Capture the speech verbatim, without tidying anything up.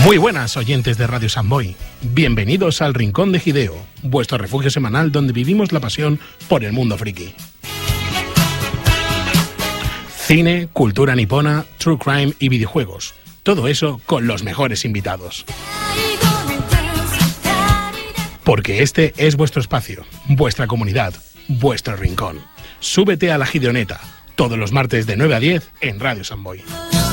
Muy buenas oyentes de Radio Samboy, bienvenidos al Rincón de Hideo, vuestro refugio semanal donde vivimos la pasión por el mundo friki. Cine, cultura nipona, true crime y videojuegos, todo eso con los mejores invitados. Porque este es vuestro espacio, vuestra comunidad, vuestro rincón. Súbete a la Gideoneta, todos los martes de nueve a diez en Radio Samboy.